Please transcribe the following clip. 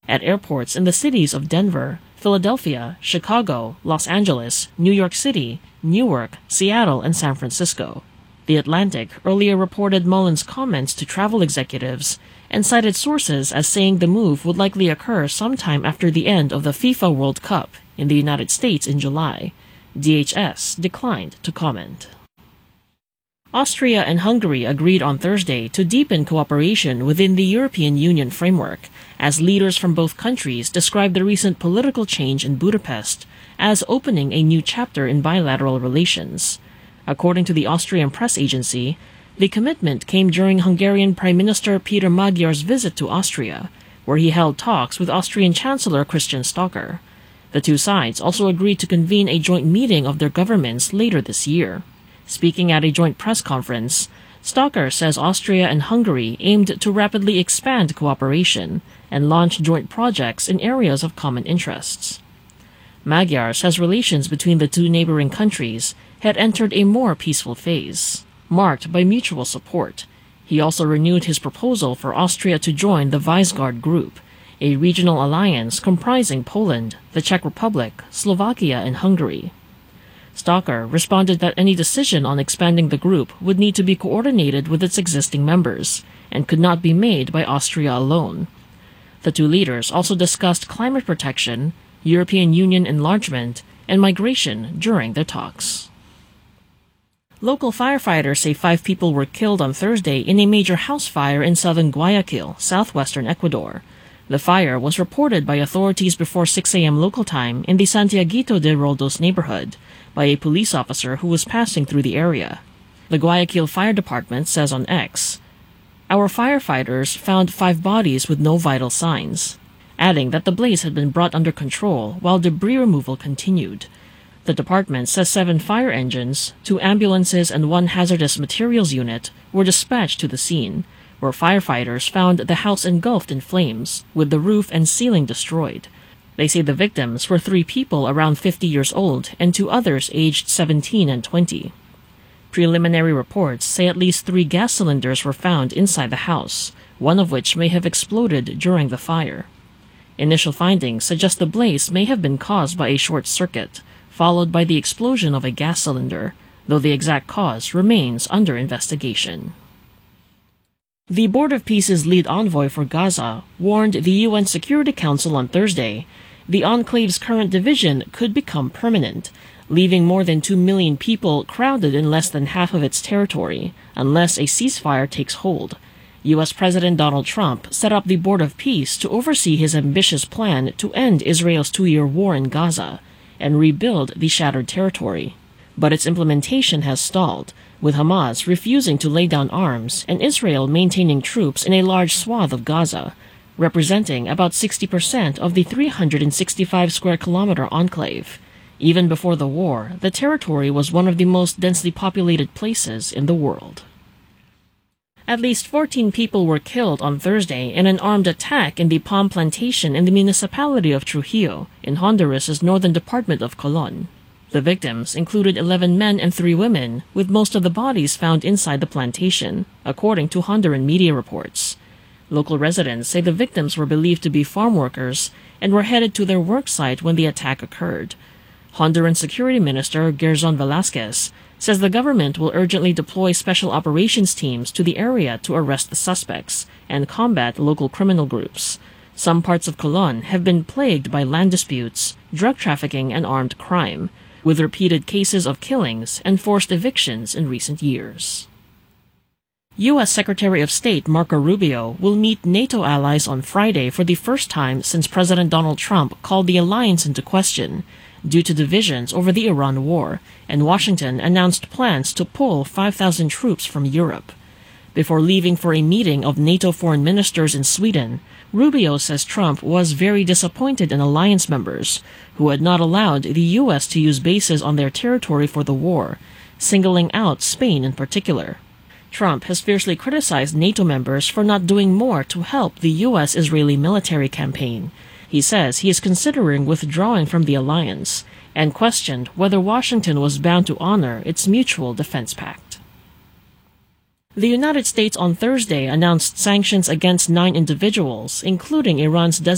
at airports in the cities of Denver, Philadelphia, Chicago, Los Angeles, New York City, Newark, Seattle, and San Francisco. The Atlantic earlier reported Mullen's comments to travel executives and cited sources as saying the move would likely occur sometime after the end of the FIFA World Cup in the United States in July. DHS declined to comment. Austria and Hungary agreed on Thursday to deepen cooperation within the European Union framework, as leaders from both countries described the recent political change in Budapest as opening a new chapter in bilateral relations. According to the Austrian press agency, the commitment came during Hungarian Prime Minister Peter Magyar's visit to Austria, where he held talks with Austrian Chancellor Christian Stocker. The two sides also agreed to convene a joint meeting of their governments later this year. Speaking at a joint press conference, Stocker says Austria and Hungary aimed to rapidly expand cooperation and launch joint projects in areas of common interests. Magyar says relations between the two neighboring countries had entered a more peaceful phase, marked by mutual support. He also renewed his proposal for Austria to join the Visegrad Group, a regional alliance comprising Poland, the Czech Republic, Slovakia, and Hungary. Stocker responded that any decision on expanding the group would need to be coordinated with its existing members and could not be made by Austria alone. The two leaders also discussed climate protection, European Union enlargement, and migration during their talks. Local firefighters say 5 people were killed on Thursday in a major house fire in southern Guayaquil, southwestern Ecuador. The fire was reported by authorities before 6 a.m. local time in the Santiaguito de Roldos neighborhood by a police officer who was passing through the area. The Guayaquil Fire Department says on X, "Our firefighters found 5 bodies with no vital signs," adding that the blaze had been brought under control while debris removal continued. The department says 7 fire engines, 2 ambulances, and 1 hazardous materials unit were dispatched to the scene, where firefighters found the house engulfed in flames, with the roof and ceiling destroyed. They say the victims were 3 people around 50 years old and 2 others aged 17 and 20. Preliminary reports say at least 3 gas cylinders were found inside the house, one of which may have exploded during the fire. Initial findings suggest the blaze may have been caused by a short circuit, followed by the explosion of a gas cylinder, though the exact cause remains under investigation. The Board of Peace's lead envoy for Gaza warned the UN Security Council on Thursday the enclave's current division could become permanent, leaving more than 2 million people crowded in less than half of its territory, unless a ceasefire takes hold. U.S. President Donald Trump set up the Board of Peace to oversee his ambitious plan to end Israel's 2-year war in Gaza and rebuild the shattered territory. But its implementation has stalled, with Hamas refusing to lay down arms and Israel maintaining troops in a large swath of Gaza, representing about 60% of the 365-square-kilometer enclave. Even before the war, the territory was one of the most densely populated places in the world. At least 14 people were killed on Thursday in an armed attack in the palm plantation in the municipality of Trujillo, in Honduras's northern department of Colón. The victims included 11 men and 3 women, with most of the bodies found inside the plantation, according to Honduran media reports. Local residents say the victims were believed to be farm workers and were headed to their work site when the attack occurred. Honduran Security Minister Gerson Velasquez says the government will urgently deploy special operations teams to the area to arrest the suspects and combat local criminal groups. Some parts of Colón have been plagued by land disputes, drug trafficking, and armed crime, with repeated cases of killings and forced evictions in recent years. U.S. Secretary of State Marco Rubio will meet NATO allies on Friday for the first time since President Donald Trump called the alliance into question due to divisions over the Iran war, and Washington announced plans to pull 5,000 troops from Europe. Before leaving for a meeting of NATO foreign ministers in Sweden, Rubio says Trump was very disappointed in alliance members who had not allowed the U.S. to use bases on their territory for the war, singling out Spain in particular. Trump has fiercely criticized NATO members for not doing more to help the U.S.-Israeli military campaign. He says he is considering withdrawing from the alliance and questioned whether Washington was bound to honor its mutual defense pact. The United States on Thursday announced sanctions against 9 individuals, including Iran's